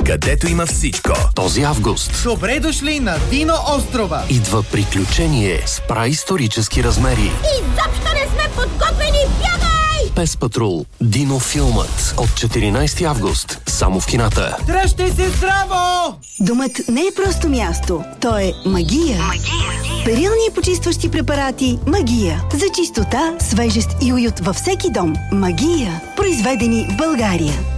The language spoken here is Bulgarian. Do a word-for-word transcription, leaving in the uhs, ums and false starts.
където има всичко. Този август Добре дошли на Дино острова! идва приключение с праисторически размери. Изобщо не сме подготвени, бягай! Пес Патрул. Дино филмът от четиринайсети август. Само в кината. Дръжте се здраво! Домът не е просто място. То е магия. Магия. Перилни и почистващи препарати Магия. За чистота, свежест и уют във всеки дом. Магия. Произведени в България.